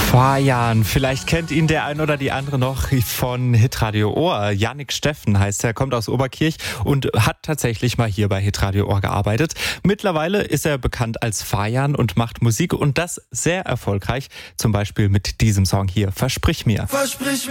Fajan, vielleicht kennt ihn der ein oder die andere noch von Hitradio Ohr. Yannick Steffen heißt er, kommt aus Oberkirch und hat tatsächlich mal hier bei Hitradio Ohr gearbeitet. Mittlerweile ist er bekannt als Fajan und macht Musik und das sehr erfolgreich. Zum Beispiel mit diesem Song hier, Versprich mir.